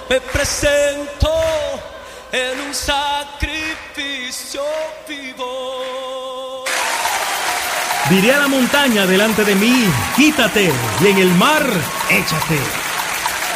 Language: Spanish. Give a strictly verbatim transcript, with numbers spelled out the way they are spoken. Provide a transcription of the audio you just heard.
me presento en un sacrificio vivo. Diré a la montaña delante de mí, quítate, y en el mar, échate.